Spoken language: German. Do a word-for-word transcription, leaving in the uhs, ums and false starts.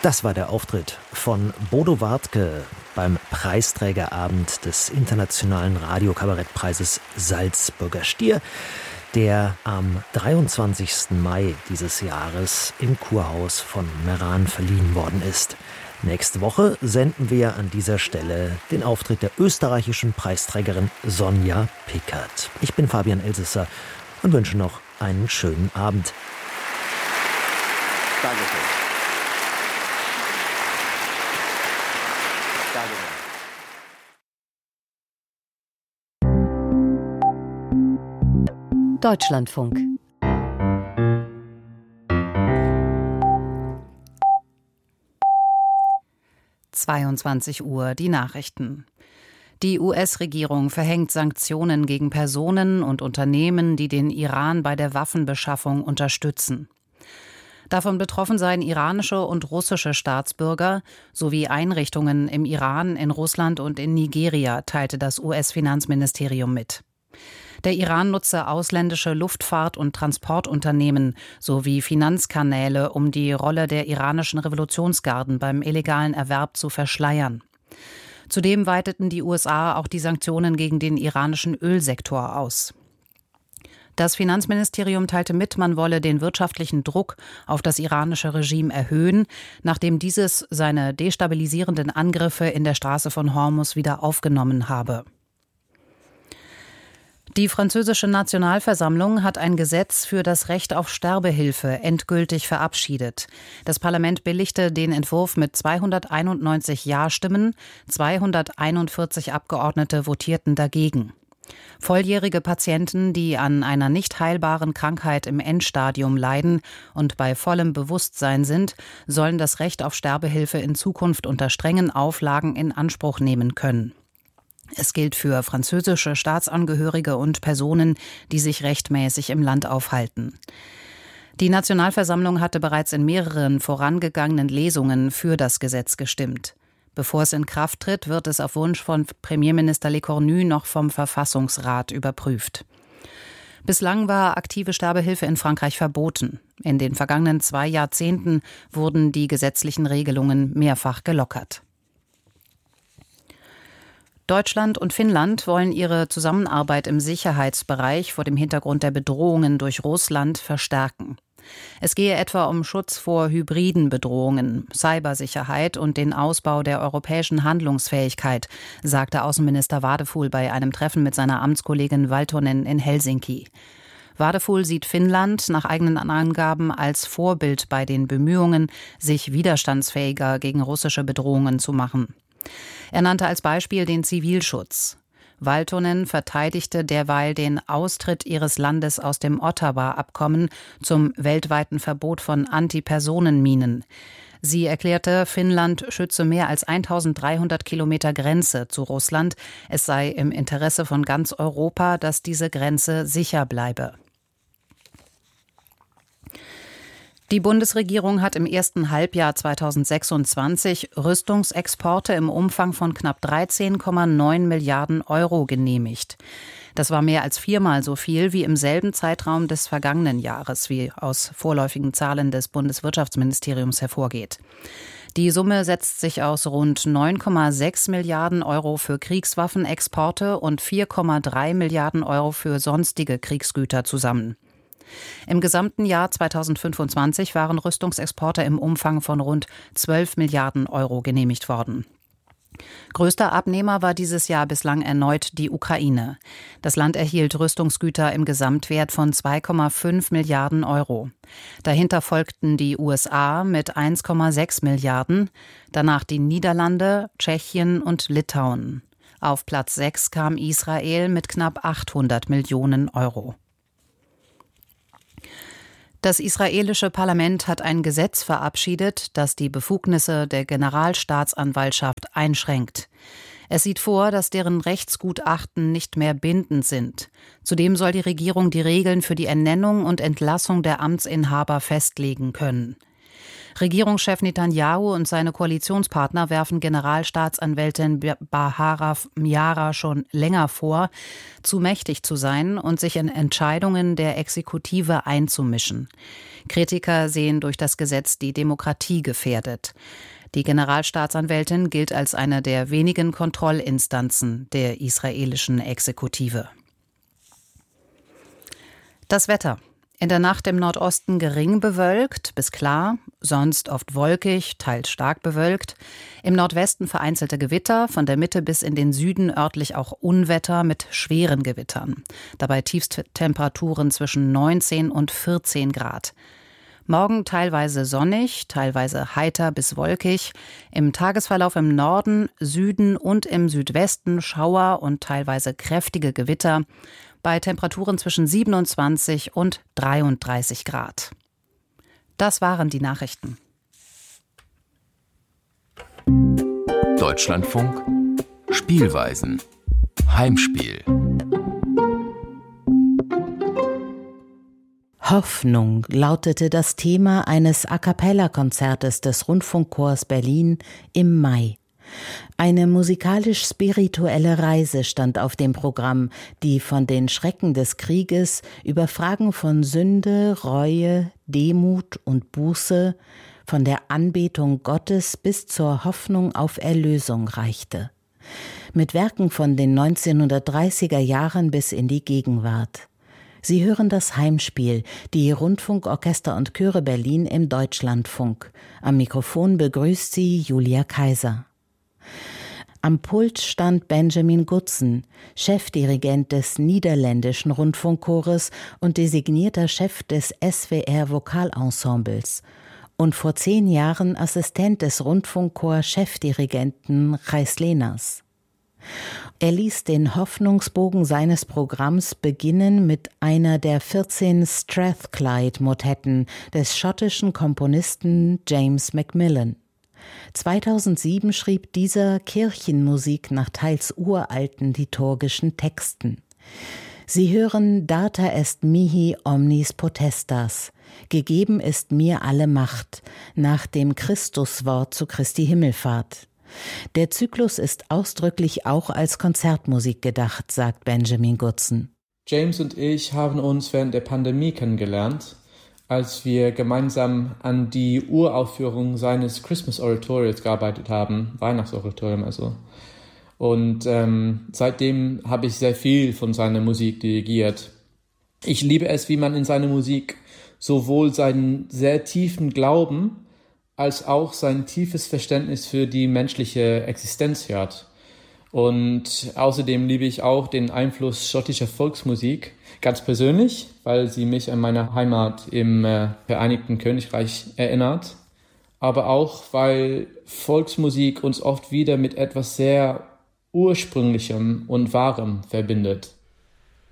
Das war der Auftritt von Bodo Wartke beim Preisträgerabend des Internationalen Radio-Kabarettpreises Salzburger Stier, der am dreiundzwanzigsten Mai dieses Jahres im Kurhaus von Meran verliehen worden ist. Nächste Woche senden wir an dieser Stelle den Auftritt der österreichischen Preisträgerin Sonja Pickert. Ich bin Fabian Elsesser und wünsche noch einen schönen Abend. Dankeschön. Deutschlandfunk. zweiundzwanzig Uhr, die Nachrichten. Die U S-Regierung verhängt Sanktionen gegen Personen und Unternehmen, die den Iran bei der Waffenbeschaffung unterstützen. Davon betroffen seien iranische und russische Staatsbürger sowie Einrichtungen im Iran, in Russland und in Nigeria, teilte das U S-Finanzministerium mit. Der Iran nutze ausländische Luftfahrt- und Transportunternehmen sowie Finanzkanäle, um die Rolle der iranischen Revolutionsgarden beim illegalen Erwerb zu verschleiern. Zudem weiteten die U S A auch die Sanktionen gegen den iranischen Ölsektor aus. Das Finanzministerium teilte mit, man wolle den wirtschaftlichen Druck auf das iranische Regime erhöhen, nachdem dieses seine destabilisierenden Angriffe in der Straße von Hormuz wieder aufgenommen habe. Die französische Nationalversammlung hat ein Gesetz für das Recht auf Sterbehilfe endgültig verabschiedet. Das Parlament billigte den Entwurf mit zweihunderteinundneunzig Ja-Stimmen, zweihunderteinundvierzig Abgeordnete votierten dagegen. Volljährige Patienten, die an einer nicht heilbaren Krankheit im Endstadium leiden und bei vollem Bewusstsein sind, sollen das Recht auf Sterbehilfe in Zukunft unter strengen Auflagen in Anspruch nehmen können. Es gilt für französische Staatsangehörige und Personen, die sich rechtmäßig im Land aufhalten. Die Nationalversammlung hatte bereits in mehreren vorangegangenen Lesungen für das Gesetz gestimmt. Bevor es in Kraft tritt, wird es auf Wunsch von Premierminister Lecornu noch vom Verfassungsrat überprüft. Bislang war aktive Sterbehilfe in Frankreich verboten. In den vergangenen zwei Jahrzehnten wurden die gesetzlichen Regelungen mehrfach gelockert. Deutschland und Finnland wollen ihre Zusammenarbeit im Sicherheitsbereich vor dem Hintergrund der Bedrohungen durch Russland verstärken. Es gehe etwa um Schutz vor hybriden Bedrohungen, Cybersicherheit und den Ausbau der europäischen Handlungsfähigkeit, sagte Außenminister Wadefuhl bei einem Treffen mit seiner Amtskollegin Valtonen in Helsinki. Wadefuhl sieht Finnland nach eigenen Angaben als Vorbild bei den Bemühungen, sich widerstandsfähiger gegen russische Bedrohungen zu machen. Er nannte als Beispiel den Zivilschutz. Valtonen verteidigte derweil den Austritt ihres Landes aus dem Ottawa-Abkommen zum weltweiten Verbot von Antipersonenminen. Sie erklärte, Finnland schütze mehr als eintausenddreihundert Kilometer Grenze zu Russland. Es sei im Interesse von ganz Europa, dass diese Grenze sicher bleibe. Die Bundesregierung hat im ersten Halbjahr zweitausendsechsundzwanzig Rüstungsexporte im Umfang von knapp dreizehn Komma neun Milliarden Euro genehmigt. Das war mehr als viermal so viel wie im selben Zeitraum des vergangenen Jahres, wie aus vorläufigen Zahlen des Bundeswirtschaftsministeriums hervorgeht. Die Summe setzt sich aus rund neun Komma sechs Milliarden Euro für Kriegswaffenexporte und vier Komma drei Milliarden Euro für sonstige Kriegsgüter zusammen. Im gesamten Jahr zweitausendfünfundzwanzig waren Rüstungsexporte im Umfang von rund zwölf Milliarden Euro genehmigt worden. Größter Abnehmer war dieses Jahr bislang erneut die Ukraine. Das Land erhielt Rüstungsgüter im Gesamtwert von zwei Komma fünf Milliarden Euro. Dahinter folgten die U S A mit eins Komma sechs Milliarden, danach die Niederlande, Tschechien und Litauen. Auf Platz sechs kam Israel mit knapp achthundert Millionen Euro. Das israelische Parlament hat ein Gesetz verabschiedet, das die Befugnisse der Generalstaatsanwaltschaft einschränkt. Es sieht vor, dass deren Rechtsgutachten nicht mehr bindend sind. Zudem soll die Regierung die Regeln für die Ernennung und Entlassung der Amtsinhaber festlegen können. Regierungschef Netanyahu und seine Koalitionspartner werfen Generalstaatsanwältin Bahara Miara schon länger vor, zu mächtig zu sein und sich in Entscheidungen der Exekutive einzumischen. Kritiker sehen durch das Gesetz die Demokratie gefährdet. Die Generalstaatsanwältin gilt als eine der wenigen Kontrollinstanzen der israelischen Exekutive. Das Wetter. In der Nacht im Nordosten gering bewölkt bis klar, sonst oft wolkig, teils stark bewölkt. Im Nordwesten vereinzelte Gewitter, von der Mitte bis in den Süden örtlich auch Unwetter mit schweren Gewittern. Dabei Tiefsttemperaturen zwischen neunzehn und vierzehn Grad. Morgen teilweise sonnig, teilweise heiter bis wolkig. Im Tagesverlauf im Norden, Süden und im Südwesten Schauer und teilweise kräftige Gewitter. Bei Temperaturen zwischen siebenundzwanzig und dreiunddreißig Grad. Das waren die Nachrichten. Deutschlandfunk Spielweisen. Heimspiel. Hoffnung lautete das Thema eines A-cappella-Konzertes des Rundfunkchors Berlin im Mai. Eine musikalisch-spirituelle Reise stand auf dem Programm, die von den Schrecken des Krieges über Fragen von Sünde, Reue, Demut und Buße, von der Anbetung Gottes bis zur Hoffnung auf Erlösung reichte. Mit Werken von den neunzehnhundertdreißiger Jahren bis in die Gegenwart. Sie hören das Heimspiel, die Rundfunkorchester und Chöre Berlin im Deutschlandfunk. Am Mikrofon begrüßt sie Julia Kaiser. Am Pult stand Benjamin Gutzen, Chefdirigent des Niederländischen Rundfunkchores und designierter Chef des S W R-Vokalensembles und vor zehn Jahren Assistent des Rundfunkchor-Chefdirigenten Gijs Leeners. Er ließ den Hoffnungsbogen seines Programms beginnen mit einer der vierzehn Strathclyde-Motetten des schottischen Komponisten James Macmillan. zweitausendsieben schrieb dieser Kirchenmusik nach teils uralten liturgischen Texten. Sie hören Data est mihi omnis potestas, gegeben ist mir alle Macht, nach dem Christuswort zu Christi Himmelfahrt. Der Zyklus ist ausdrücklich auch als Konzertmusik gedacht, sagt Benjamin Gutzen. James und ich haben uns während der Pandemie kennengelernt, als wir gemeinsam an die Uraufführung seines Christmas Oratorios gearbeitet haben, Weihnachtsoratorium also. Und ähm, seitdem habe ich sehr viel von seiner Musik dirigiert. Ich liebe es, wie man in seiner Musik sowohl seinen sehr tiefen Glauben als auch sein tiefes Verständnis für die menschliche Existenz hört. Und außerdem liebe ich auch den Einfluss schottischer Volksmusik, ganz persönlich, weil sie mich an meine Heimat im äh, Vereinigten Königreich erinnert, aber auch, weil Volksmusik uns oft wieder mit etwas sehr Ursprünglichem und Wahrem verbindet.